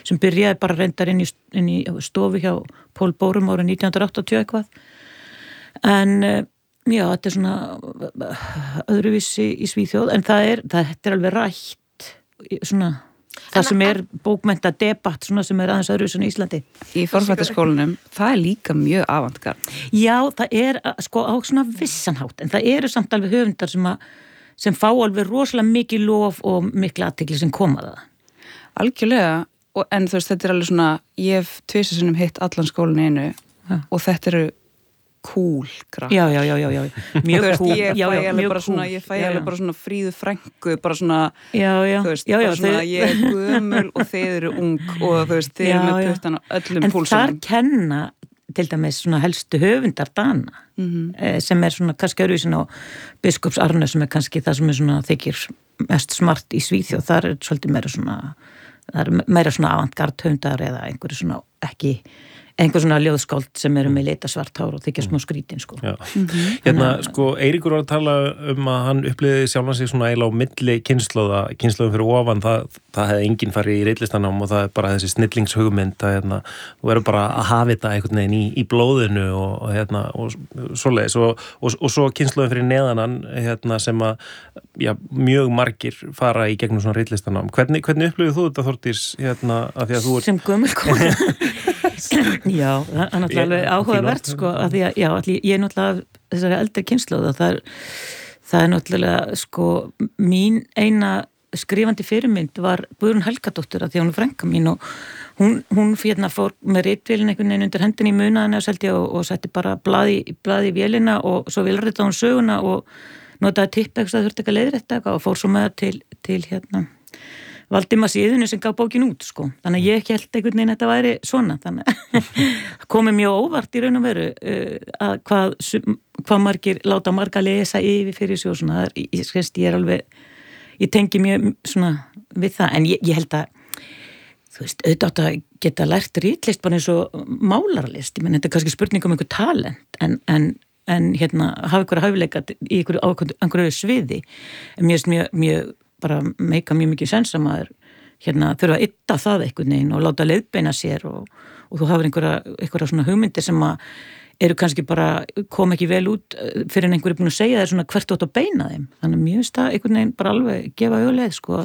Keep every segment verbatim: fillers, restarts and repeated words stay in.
sem byrjaði bara reyndar inn í, inn í stofu hjá Pól Bórum árið nítján hundruð áttatíu eitthvað. En já, þetta er svona öðruvísi í Svíþjóð, en það er, það, þetta er alveg rætt, svona, það sem er bókmennta debatt, svona sem er aðeins öðruvísi í Íslandi. Í fornfræðaskólanum, það er líka mjög avantgard. Já, það er sko á svona vissanhátt, en það eru samt alveg höfundar sem, að, sem fá alveg rosalega mikið lof og mikla athygli sem koma það. Algjörlega, og, en þú veist, þetta er alveg svona, ég hef tvisvar sinnum hitt allan skólan í einu ha. Og þetta eru cool krakkar. Já, já, já, já, já. Mjög veist, cool. Ég fæ já, já, alveg mjög bara svona, cool. ég fæ alveg bara svona Fríðu frænku, bara svona, já, já. þú veist, já, já, bara svona, þau... ég er gömul og þeir eru ung og þú veist, þeir eru með puttan á öllum en púlsunum. En þar kenna til dæmis svona helstu höfundar Dana, mm-hmm. eh, sem er svona kannski öðruvísin á Biskups Arne sem er kannski það sem er svona þykir mest smart í Svíþjóð, þar er svolítið meira svona, það er meira svona avantgard höfundar eða einhverju svona ekki einhver svona ljóðskáld sem eru með lita svart hár og þykja smá skrítin, sko. Mm-hmm. Hérna, sko, Eiríkur var að tala um að hann upplýði sjálfan sig svona eiginlega á milli kynslóða, kynslóðum fyrir ofan, það, það hefði enginn farið í reitlistanám og það er bara þessi snillingshugmynd að, hérna, þú verður bara að hafa þetta einhvern veginn í, í blóðinu og, og hérna, og svoleiðis og, og, og svo kynslóðum fyrir neðanan, hérna, sem að, já, mjög margir fara í gegnum svona reitlistanám. Hvernig, hvernig upplýðið þú þetta, Þórdís, hérna, að því að þú er... Sem gömul kona. Já, það er náttúrulega alveg áhugavert sko, að því að, já, ég er náttúrulega þessari eldri kynslóð og það er, það er náttúrulega sko, mín eina skrifandi fyrirmynd var Guðrún Helgadóttir að því að hún er frænka mín og hún, hún hérna fór með ritvélina einhvern veginn undir hendinni í munaðina og seldi og, og setti bara blaði, blaði í vélina og svo vilrita hún söguna og notaði tippeks að þurfti ekki að leiðrétta eitthvað og fór svo með það til, til hérna Valdimar síðunni sem gaf bókin út, sko. Þannig að ég held einhvern veginn að þetta væri svona. Þannig að komið mjög óvart í raun og veru uh, að hvað, hvað margir láta marga lesa yfir fyrir sig og svona. Það er, ég, ég er alveg, ég tengi mjög svona við það. En ég, ég held að, þú veist, auðvitað að geta lært ritlist bara eins og málarlist. Ég menn, þetta er kannski spurning um einhver talent, en, en, en hérna, hafa einhverja hæfileika í einhverju, á einhverju sviði. En mér finnst mjög, mjög bara meika mjög mikið sens að maður hérna þurfa að ytta það einhvern veginn og láta leiðbeina sér og, og þú hafur einhverja, einhverja svona hugmyndir sem að eru kannski bara, kom ekki vel út fyrir en einhverju búin að segja þér svona hvert þú átt að beina þeim. Þannig mjög veist það einhvern veginn bara alveg gefa auðleið, sko.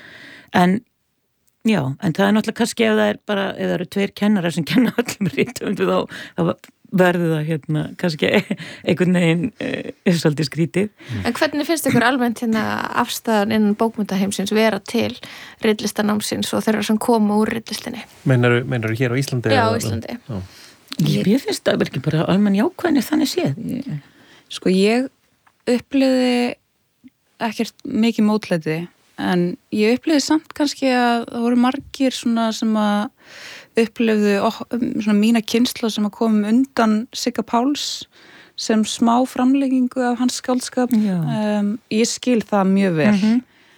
En já, en það er náttúrulega kannski ef það er bara, ef það eru tveir kennarar sem kenna öllum rithöfundu þá, þá verður það hérna kannski einhvern veginn er svolítið skrítið. En hvernig finnst ykkur almennt hérna afstæðan innan bókmenntaheimsins vera til ritlistanámsins og þeirra sem koma úr ritlistinni? Meinaru, meinaru hér á Íslandi? Já, á Íslandi. Já. Ég, ég finnst það ekki bara almenn jákvæðni þannig séð. Ég... Sko ég upplifði ekkert mikið mótlæti en ég upplifði samt kannski að það voru margir svona sem að upplifðu svona mína kynslóð sem að koma undan Sigga Páls sem smá framleggingu af hans skáldskap. Um, ég skil það mjög vel. Mm-hmm.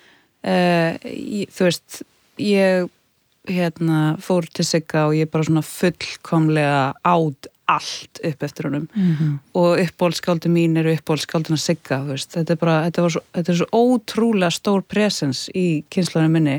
uh, ég, þú veist, ég hérna, fór til Sigga og ég bara svona fullkomlega át allt upp eftir honum. Mm-hmm. Og uppbólskáldi mín eru uppbólskáldina Sigga. Þú veist, þetta er bara, þetta var svo, þetta er svo ótrúlega stór presens í kynslóðinu minni.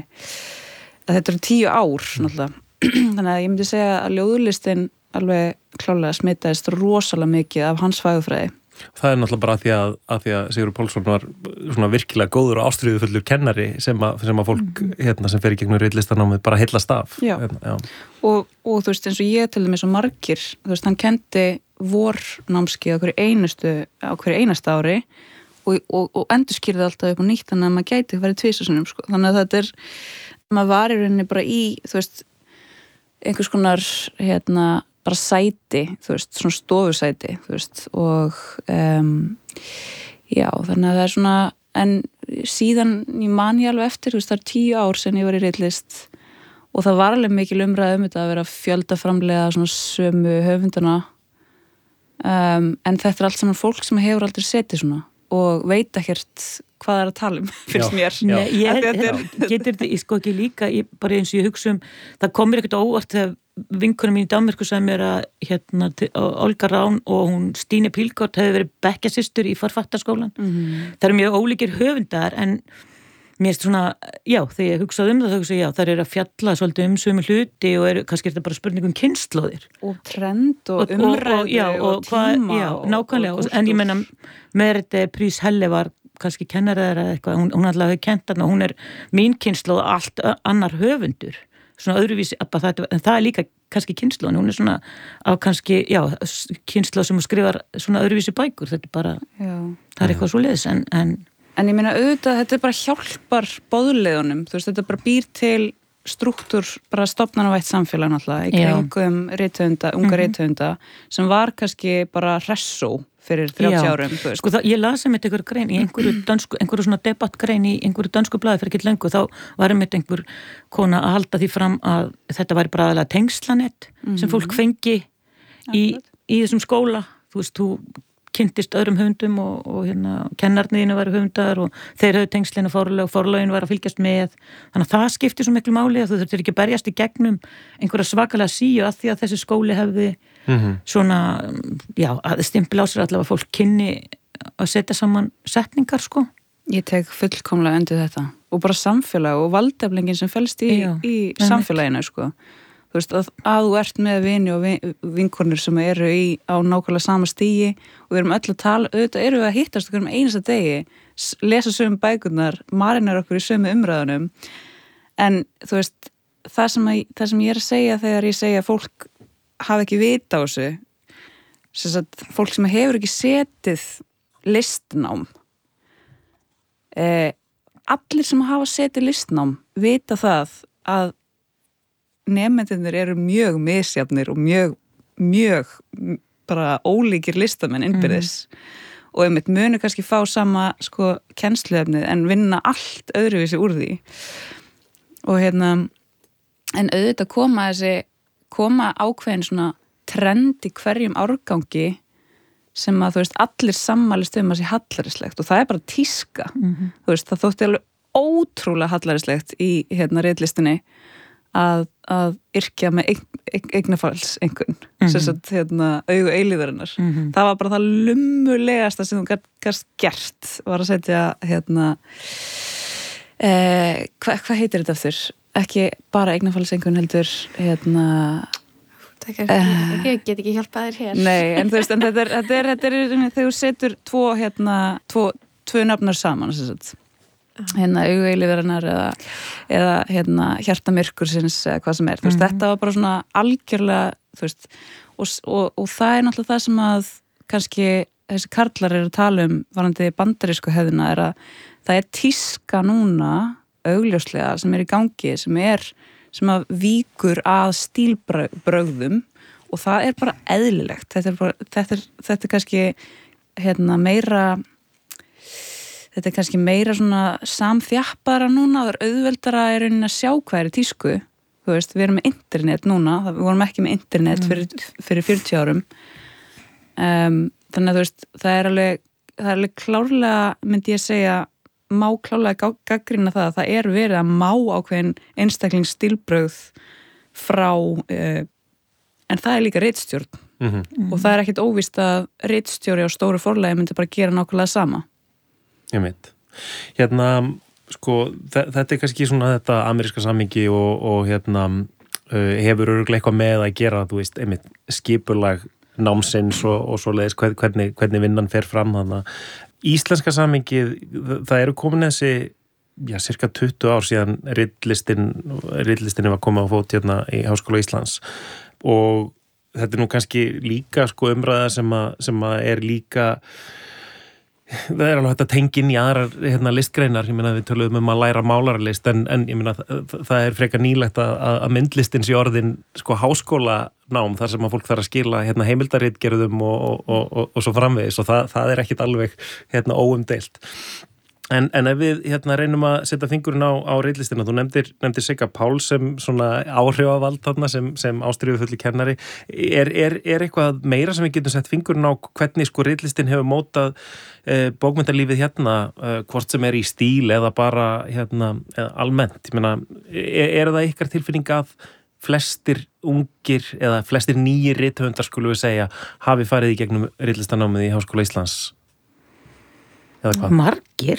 Að þetta eru tíu ár, náttúrulega. Þannig að ég myndi segja að ljóðlistin alveg klálega smitaðist rosalega mikið af hans fagurfræði. Það er náttúrulega bara að því að, að, því að Sigurður Pálsson var svona virkilega góður og ástríðufullur kennari sem að, sem að fólk mm. hérna, sem fer í gegnum ritlistanámið bara heillast af. Já. Hérna, já. Og, og þú veist eins og ég til dæmis og margir, þú veist hann kendi vornámskeið á hverju einustu á hverju einasta ári og, og, og endurskýrði alltaf upp á nýtt þannig að maður gæti verið tvisvarsinnum, sko. Þannig að þetta er, maður var í rauninni bara í, þú veist, einhvers konar, hérna, bara sæti, þú veist, svona stofusæti, þú veist, og um, já, þannig að það er svona, en síðan ég man ég alveg eftir, þú veist, það er tíu ár sem ég var í ritlist og það var alveg mikil umræð um þetta að vera fjöldaframlega svona sömu höfundana um, en þetta er allt saman fólk sem hefur aldrei setið svona og veit ekkert hvað það er að tala um, finnst mér. Já, ég getur þetta, ég sko ekki líka, ég, bara eins og ég hugsa um, það komir ekkert óvart þegar vinkonum mín í Danmörku sagði mér að hérna, Olga Rán og hún Stíne Pilgott hefði verið bekkjasystur í forfattarskólan. Mm-hmm. Það eru mjög ólíkir höfundar en mér erst svona, já, þegar ég hugsaði um það þá hugsaði, já, það er að fjalla svolítið um sömu hluti og er, kannski er þetta bara spurning um kynslóðir og trend og umræðu og, já, og, og tíma já, og, nákvæmlega, og, og en ég menna Merete Prís Helle var kannski kennaraðar eða eitthvað, hún, hún alltaf hefur kent þarna, hún er mín kynslóð og allt annar höfundur, svona öðruvísi það, en það er líka kannski kynslóðin, hún er svona á kannski, já, kynslóð sem hún skrifar svona öðruvísi bækur, þetta er bara já. Það er eitthvað svo leiðis, en, en En ég meina auðvitað, þetta er bara hjálpar boðleiðunum, þú veist, þetta bara býr til struktúr, bara stofnanavætt samfélag náttúrulega, í kringum rithöfunda, unga mm-hmm. rithöfunda, sem var kannski bara hressó fyrir þrjátíu árum. Sko það, ég las einmitt einhver grein í einhverju dansku, einhverju svona debattgrein í einhverju dansku blaði fyrir ekki lengur, þá var einmitt einhver kona að halda því fram að þetta væri bara aðalega tengslanett mm-hmm. sem fólk fengi í, í þessum skóla, þú veist, þú kynntist öðrum höfundum og, og hérna kennarniðinu væri höfundar og þeir höfðu tengslinu forlög, forlögin var að fylgjast með, þannig að það skiptir svo miklu máli að þú þurftir ekki að berjast í gegnum einhverja svakalega síu að því að þessi skóli hefði mm-hmm. svona, já, að stimpla á sér allavega fólk kynni að setja saman setningar, sko. Ég tek fullkomlega undir þetta og bara samfélag og valdeflingin sem felst í, já, í samfélaginu, sko. Þú veist, að, að þú ert með vini og vin, vinkonur sem eru í, á nákvæmlega sama stigi og við erum öll að tala, auðvitað eru við að hittast okkur um einasta degi, lesa sömu bækurnar, marinar okkur í sömu umræðunum, en þú veist, það sem, að, það sem ég er að segja þegar ég segja að fólk hafi ekki vita á þessu, sem sagt, fólk sem hefur ekki setið listnám, eh, allir sem hafa setið listnám vita það að nemendurnir eru mjög misjafnir og mjög, mjög bara ólíkir listamenn innbyrðis mm. og einmitt munu kannski fá sama sko kennsluefnið en vinna allt öðruvísi úr því og hérna en auðvitað koma þessi koma ákveðin svona trend í hverjum árgangi sem að þú veist allir sammælist um að sé hallarislegt og það er bara tíska mm-hmm. þú veist það þótti alveg ótrúlega hallarislegt í hérna riðlistinni að, að yrkja með eign, eign, eignafalls einhvern, mm-hmm. sem sagt hérna augu eilíðarinnar. Mm-hmm. Það var bara það lummulegasta sem þú gæst gert var að setja hérna eh, hvað hva heitir þetta aftur? Ekki bara eignafalls einhvern heldur hérna Ekki, uh, ég get ekki hjálpað þér hér. Nei, en þú veist, en þetta er, þetta er, þetta er, þetta er þegar þú setur tvo hérna, tvo, tvo nafnar saman, sem sagt. Hérna augueilíðarinnar eða, eða hérna hjartamirkursins eða hvað sem er, þú veist, mm-hmm. þetta var bara svona algjörlega, þú veist og, og, og það er náttúrulega það sem að kannski þessi karlar eru að tala um varandi bandarísku hefðina er að það er tíska núna augljóslega sem er í gangi, sem er sem að víkur að stílbrögðum og það er bara eðlilegt, þetta er, bara, þetta er, þetta er kannski hérna meira þetta er kannski meira svona samþjappara núna, það er auðveldara í rauninni að sjá hvað er í tísku, þú veist, við erum með internet núna, við vorum ekki með internet fyrir, fyrir fjörutíu árum, um, þannig að þú veist, það er alveg, það er alveg klárlega, myndi ég segja, má klárlega gagnrýna það að það er verið að má ákveðin einstaklingsstílbrögð frá, uh, en það er líka ritstjórn mm-hmm. og það er ekkit óvíst að ritstjóri á stóru forlagi myndi bara gera nákvæmlega sama. Ég veit. Hérna, sko, þetta er kannski svona þetta ameríska samhengi og, og hérna uh, hefur örugglega eitthvað með að gera, þú veist, einmitt skipulag námsins og, og svo leiðis hvernig, hvernig vinnan fer fram þannig að íslenska samhengið, það eru komin þessi, já, cirka tuttugu ár síðan ritlistin, ritlistinni var komið á fót hérna í Háskóla Íslands og þetta er nú kannski líka sko umræða sem að, sem að er líka það er alveg þetta tengin í aðrar hérna, listgreinar, ég meina við töluðum um að læra málaralist en, en ég meina það, það er frekar nýlegt að, að myndlistin sé orðin sko háskólanám þar sem að fólk þarf að skila hérna, heimildaritgerðum og, og, og, og, og svo framvegis og það, það er ekkit alveg hérna, óumdeilt. En, en ef við hérna, reynum að setja fingurinn á, á ritlistina, þú nefndir, nefndir Sigga Pál sem svona áhrifavald þarna sem, sem ástríðufulli kennari, er, er, er eitthvað meira sem við getum sett fingurinn á hvernig sko ritlistin hefur mótað eh, bókmenntalífið hérna, eh, hvort sem er í stíl eða bara hérna, eða almennt, ég meina, er, er það ykkar tilfinning að flestir ungir eða flestir nýjir rithöfundar skulum við segja hafi farið í gegnum ritlistanámið í Háskóla Íslands? Margir,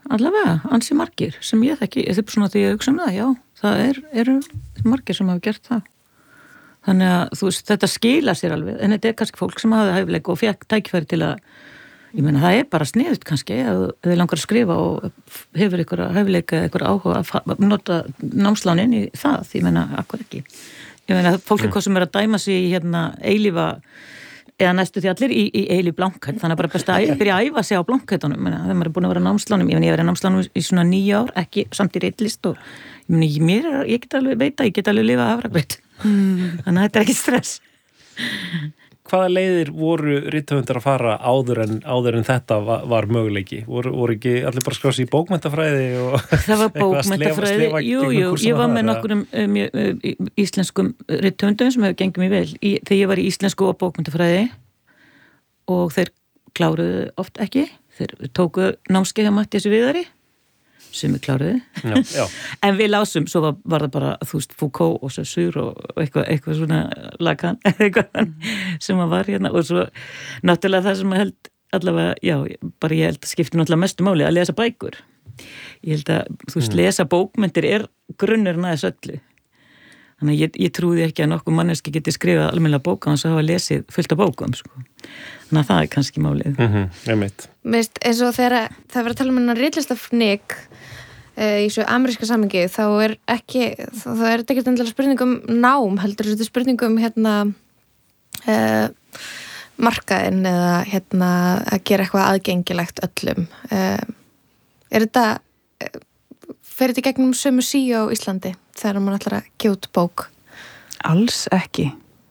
allavega, ansi margir sem ég þekki, þetta er svona því ég hugsa um það, já, það er, eru margir sem hafa gert það. Þannig að þú veist, þetta skila sér alveg, en þetta er kannski fólk sem hafa hæfileika og fekk tækifæri til að, ég meina, það er bara sniðut kannski, að þið langar að skrifa og hefur ykkur hæfileika, ykkur áhuga að nota námslánin í það, ég meina, akkur ekki. Ég meina, fólk er hvað sem er að dæma sig í hérna eilífa, eða næstu því allir í, í eilíf blankheit, þannig að bara best að byrja að æfa sig á blankeitunum, þegar maður er búin að vera námslánum, ég meina, ég verið námslánum í svona nýju ár, ekki samt í reitlist og ég meina, ég, mér, ég get alveg veita, ég get alveg lifað hafragraut. Mm. Þannig að þetta er ekki stress. Hvaða leiðir voru rithöfundar að fara áður en, áður en þetta var, var möguleiki? Voru, voru ekki allir bara skrási í bókmenntafræði? Og það var bókmenntafræði, jú, jú, ég var með nokkurum um, um, íslenskum rithöfundum sem hefur gengið mér vel í, þegar ég var í íslensku og bókmenntafræði og þeir kláruðu oft ekki, þeir tóku námskeið hjá Matthíasi Viðari sem við kláruði já, já. En við lásum, svo var, var það bara þú veist, Foucault og Saussure og eitthvað, eitthvað svona Lacan eitthvað, sem að var hérna og svo náttúrulega það sem að held allavega, já, bara ég held að skipti náttúrulega mestu máli að lesa bækur ég held að, þú veist, mm. lesa bókmenntir er grunnurinn að þessu öllu þannig að ég, ég trúði ekki að nokkuð manneski geti skrifað almennilega bóka og þess að hafa lesið fullt af bókum, sko þannig að það er kannski málið mm-hmm, einmitt Mist, eins og þegar það var að tala um hennar ritlistafnik í svo ameríska samhengi þá er ekki, þá er þetta ekki endilega spurning um nám, heldur þetta spurning um hérna uh, markaðinn eða hérna að gera eitthvað aðgengilegt öllum uh, er þetta uh, fer þetta gegnum sömu síu á Íslandi þegar mann ætlar að gefa út bók? Alls ekki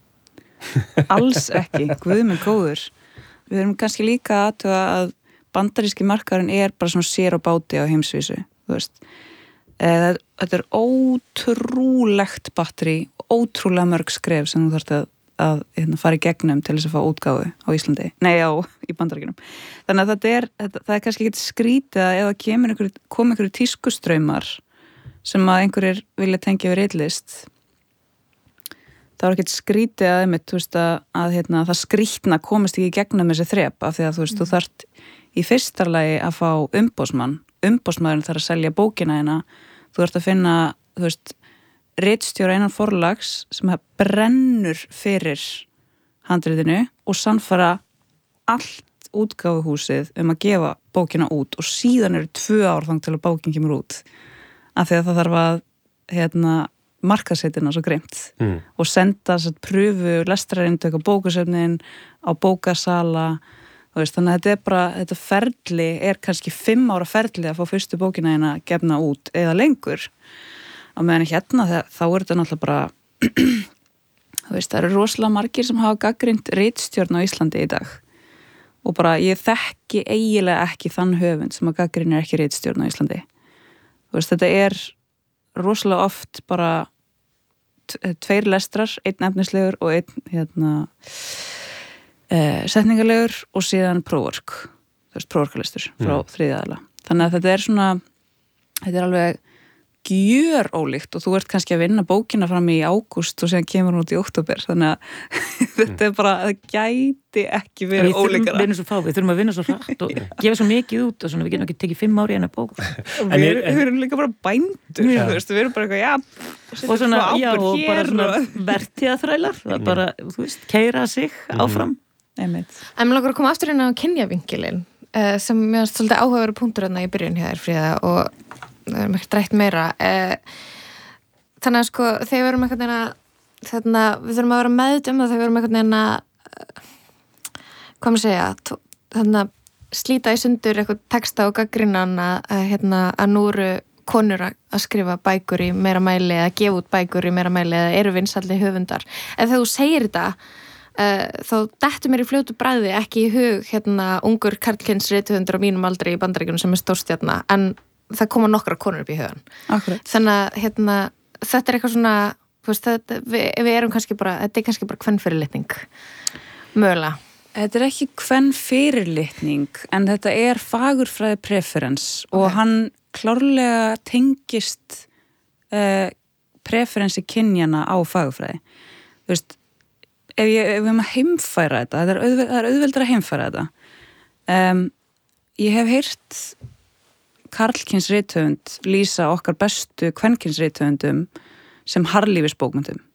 alls ekki, guð minn góður við erum kannski líka aðtuga að bandaríski markaðurinn er bara svona sér á báti á heimsvísu þú veist eða, þetta er ótrúlegt batteri, ótrúlega mörg skref sem þú þarft að, að hérna, fara í gegnum til þess að fá útgáfu á Íslandi nei á, í Bandaríkjunum þannig að þetta er, þetta, það er kannski ekki skrítið að ef það kemur einhver, kom einhverju tískustraumar sem að einhverjir vilja tengja við reitlist það var ekkert skrítið að, einmitt, þú veist, að, að hérna, það skrítna komist ekki í gegnum þessi þrep af því að þú veist, mm. þú þarft í fyrsta lagi að fá umbósmann umbósmaðurinn þarf að selja bókina hérna þú þarft að finna, þú veist ritstjóra innan forlags sem brennur fyrir handritinu og sannfara allt útgáfuhúsið um að gefa bókina út og síðan eru tvö ár þang til að bókin kemur út af því að það þarf að hérna markaðseitina svo greimt mm. og senda þess að pröfu lestrarindök á bókasöfnin á bókasala veist, þannig að þetta er bara, þetta ferli er kannski fimm ára ferli að fá fyrstu bókina hérna gefna út eða lengur á meðan hérna það, þá er þetta náttúrulega bara þú veist, það eru rosalega margir sem hafa gagnrýnt ritstjórn á Íslandi í dag og bara ég þekki eiginlega ekki þann höfund sem að gagnrýnir ekki ritstjórn á Íslandi þú veist, þetta er rosalega oft bara tveir lestrar, einn efnislegur og einn hérna eh, setningarlegur og síðan próvork, þú veist, próvorkalestur frá mm. þriðja aðila. Þannig að þetta er svona, þetta er alveg gjör ólíkt og þú ert kannski að vinna bókina fram í ágúst og síðan kemur hún út í október, þannig að þetta er bara, það gæti ekki verið ólíkara. Við erum svo fá, við þurfum að vinna svo hratt og gefa svo mikið út og svona, við getum ekki tekið fimm ári en að bóka. En við, en, við erum líka bara bændur, ja. Þú veist, við erum bara eitthvað, já, og svona, já, og bara svona vertíðaþrælar, það bara, þú veist, keyra sig áfram. Einmitt. En mér langar að koma aftur inn á kynjavingilinn, sem mér finnst svolítið áhugaverður punktur þarna í byrjun hjá þér, Fríða, og við erum ekkert rætt meira. Þannig að sko, þegar við erum eitthvað neina, þarna, við þurfum að vera meðut um það þegar við erum eitthvað neina, hvað maður segja, þarna, slíta í sundur eitthvað texta og gaggrinnan að, hérna, að nú eru konur að skrifa bækur í meira mæli eða gefa út bækur í meira mæli eða eru vinsalli höfundar. En þegar þú segir þetta, Uh, þá dettur mér í fljótu bræði ekki í hug hérna ungur karlkyns rithöfundur á mínum aldri í Bandaríkjunum sem er stórstjarna en það koma nokkra konur upp í hugan. Akkurat. Þannig að hérna, þetta er eitthvað svona veist, þetta, við, við erum kannski bara þetta er kannski bara kvenfyrirlitning mögulega. Þetta er ekki kvenfyrirlitning en þetta er fagurfræði preference okay. og hann klárlega tengist uh, preferensi kynjana á fagurfræði. Þú veist ef ég, ef við erum að heimfæra þetta, það er, auðveld, það er auðveldur að heimfæra þetta. Um, ég hef heyrt karlkyns rithöfund lýsa okkar bestu kvenkyns rithöfundum sem harðlífisbókmyndum.